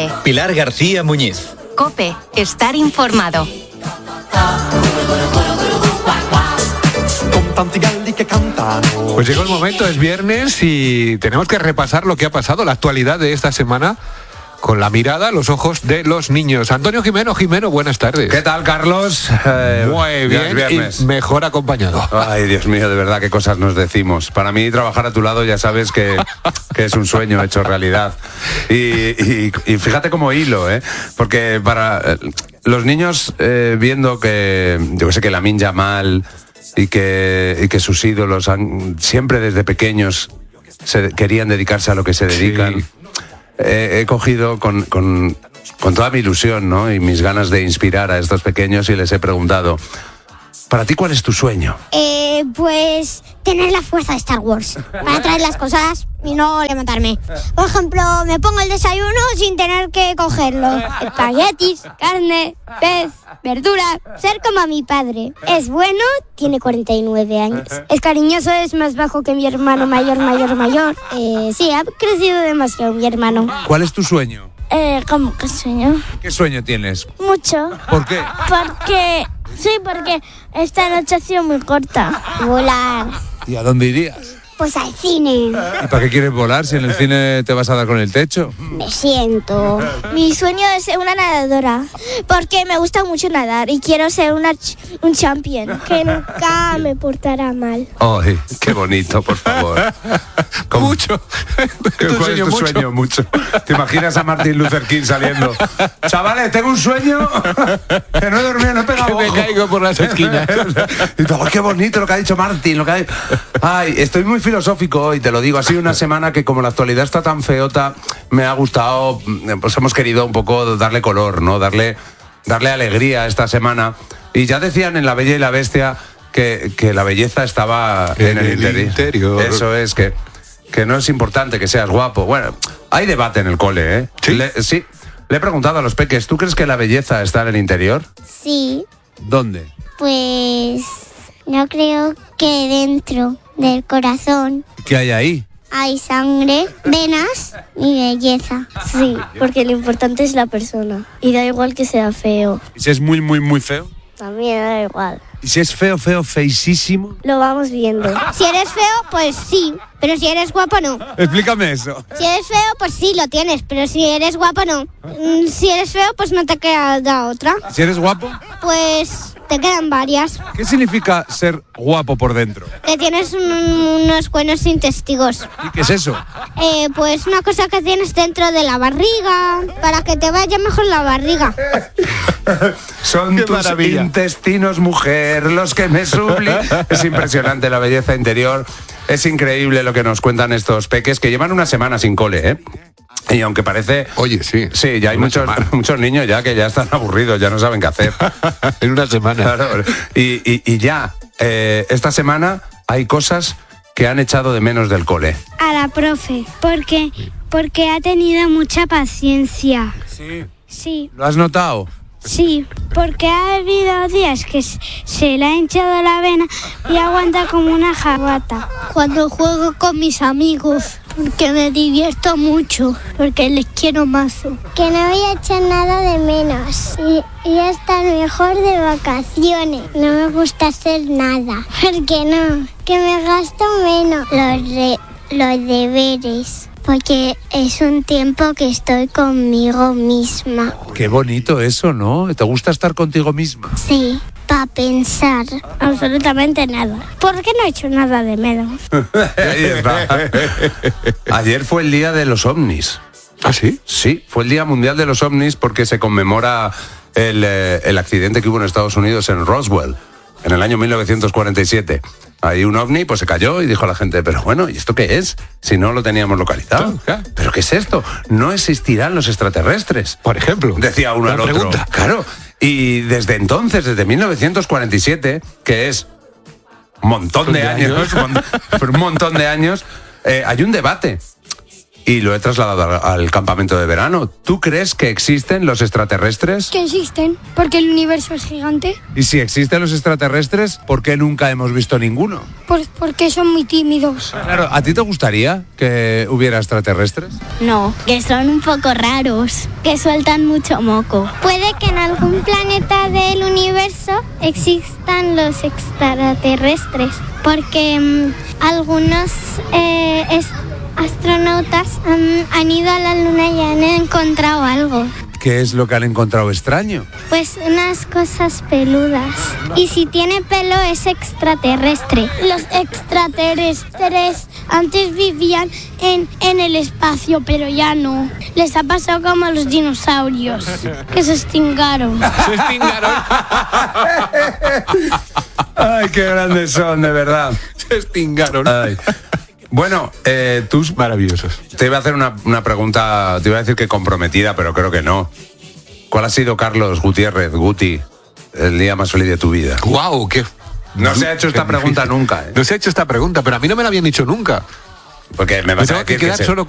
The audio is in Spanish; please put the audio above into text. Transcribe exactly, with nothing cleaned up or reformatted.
COPE. Pilar García Muñiz. COPE. Estar informado. Pues llegó el momento, es viernes y tenemos que repasar lo que ha pasado, la actualidad de esta semana, con la mirada, los ojos de los niños. Antonio Jimeno, Jimeno, buenas tardes. ¿Qué tal, Carlos? Eh, Muy bien, y mejor acompañado. Ay, Dios mío, de verdad, qué cosas nos decimos. Para mí, trabajar a tu lado ya sabes que, que es un sueño hecho realidad. Y, y, y fíjate cómo hilo, ¿eh? Porque para eh, los niños, eh, viendo que, yo que sé, que Lamine Yamal y que, y que sus ídolos han, siempre desde pequeños se, querían dedicarse a lo que se dedican. Sí. Eh, he cogido con, con, con toda mi ilusión, ¿no? Y mis ganas de inspirar a estos pequeños y les he preguntado, ¿para ti cuál es tu sueño? Eh, pues tener la fuerza de Star Wars para traer las cosas y no levantarme. Por ejemplo, me pongo el desayuno sin tener que cogerlo. Espaguetis, carne, pez, verdura. Ser como mi padre. Es bueno, tiene cuarenta y nueve años. Es cariñoso, es más bajo que mi hermano mayor, mayor, mayor. Eh, sí, ha crecido demasiado mi hermano. ¿Cuál es tu sueño? Eh, ¿cómo que sueño? ¿Qué sueño tienes? Mucho. ¿Por qué? Porque, sí, porque esta noche ha sido muy corta. Volar. ¿Y a dónde irías? Pues al cine. ¿Y para qué quieres volar si en el cine te vas a dar con el techo? Me siento. Mi sueño es ser una nadadora, porque me gusta mucho nadar y quiero ser una ch- un champion. Que nunca me portará mal. ¡Ay, qué bonito, por favor! Mucho. ¿Cuál es tu mucho? sueño? Mucho. ¿Te imaginas a Martin Luther King saliendo? Chavales, tengo un sueño que no he dormido, no he pegado Que me ojo. caigo por las esquinas. Y todo, qué bonito lo que ha dicho Martin, lo que ha... Ay, estoy muy filosófico hoy, te lo digo. Ha sido una semana que, como la actualidad está tan feota, me ha gustado, pues hemos querido un poco darle color, ¿no? Darle, darle alegría a esta semana. Y ya decían en La Bella y la Bestia que, que la belleza estaba en, en el, el interior. interior. Eso es, que, que no es importante que seas guapo. Bueno, hay debate en el cole, ¿eh? ¿Sí? Le, sí. Le he preguntado a los peques, ¿tú crees que la belleza está en el interior? Sí, ¿Dónde? pues yo creo que dentro del corazón ¿Qué hay ahí? hay sangre, venas y belleza. Sí, porque lo importante es la persona. Y da igual que sea feo. ¿Y si es muy, muy, muy feo? También da igual. ¿Y si es feo, feo, feísimo? Lo vamos viendo. Si eres feo, pues sí. Pero si eres guapo, no. Explícame eso. Si eres feo, pues sí, lo tienes. Pero si eres guapo, no. Mm, Si eres feo, pues no te queda otra. ¿Si eres guapo? Pues te quedan varias. ¿Qué significa ser guapo por dentro? Que tienes un- unos buenos intestinos. ¿Y qué es eso? Eh, pues una cosa que tienes dentro de la barriga, para que te vaya mejor la barriga. Son Qué tus maravilla. intestinos, mujer, los que me subliman. Es impresionante la belleza interior. Es increíble lo que nos cuentan estos peques que llevan una semana sin cole, ¿eh? Y aunque parece... Oye, sí. Sí, ya hay Una muchos, semana. muchos niños ya que ya están aburridos, ya no saben qué hacer. En una semana. Claro. Y, y- y ya, eh, esta semana hay cosas que han echado de menos del cole. A la profe, porque, porque ha tenido mucha paciencia. Sí. Sí, ¿Lo has notado? sí, porque ha habido días que se, se le ha hinchado la vena y aguanta como una jabata. Cuando juego con mis amigos, porque me divierto mucho, porque les quiero mazo. Que no voy a echar nada de menos y, y estar mejor de vacaciones. No me gusta hacer nada, porque no, que me gasto menos los, re- los deberes. Porque es un tiempo que estoy conmigo misma. Qué bonito eso, ¿no? ¿Te gusta estar contigo misma? Sí, para pensar. Absolutamente nada. ¿Por qué no he hecho nada de menos? Ahí está. Ayer fue el día de los ovnis. ¿Ah, sí? Sí, fue el Día Mundial de los OVNIs porque se conmemora el, eh, el accidente que hubo en Estados Unidos en Roswell, en el año mil novecientos cuarenta y siete. Ahí un ovni pues se cayó y dijo a la gente, pero bueno, ¿y esto qué es? Si no lo teníamos localizado. Claro, claro. ¿Pero qué es esto? No existirán los extraterrestres. Por ejemplo. Decía uno al Buena otro. pregunta. Claro. Y desde entonces, desde mil novecientos cuarenta y siete, que es un montón de ¿De años, años? mon- pero un montón de años, eh, hay un debate. y lo he trasladado al, al campamento de verano. ¿Tú crees que existen los extraterrestres? Que existen, porque el universo es gigante. Y si existen los extraterrestres, ¿por qué nunca hemos visto ninguno? Por, porque son muy tímidos. Claro, ¿a ti te gustaría que hubiera extraterrestres? No, que son un poco raros, que sueltan mucho moco. Puede que en algún planeta del universo existan los extraterrestres, porque mmm, algunos eh, es, astronautas um, han ido a la luna y han encontrado algo. ¿Qué es lo que han encontrado extraño? Pues unas cosas peludas. Y si tiene pelo es extraterrestre. Los extraterrestres antes vivían en, en el espacio, pero ya no. Les ha pasado como a los dinosaurios, que se extinguieron. Se extinguieron. Ay, qué grandes son, de verdad. Se extinguieron. Ay. Bueno, eh, tú... Maravillosos. Te iba a hacer una, una pregunta, te iba a decir que comprometida, pero creo que no. ¿Cuál ha sido, Carlos Gutiérrez, Guti, el día más feliz de tu vida? ¡Guau! Wow, qué... No se ha hecho esta qué pregunta difícil. nunca, ¿eh? No se ha hecho esta pregunta, pero a mí no me la habían dicho nunca. Porque me Me vas a tengo que decir que quedar se- solo